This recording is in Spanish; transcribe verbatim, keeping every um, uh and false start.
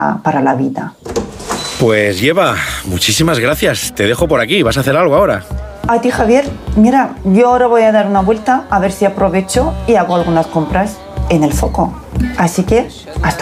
para la vida. Pues Lleva, muchísimas gracias. Te dejo por aquí. ¿Vas a hacer algo ahora? A ti, Javier, mira, yo ahora voy a dar una vuelta a ver si aprovecho y hago algunas compras en El Foco. Así que, hasta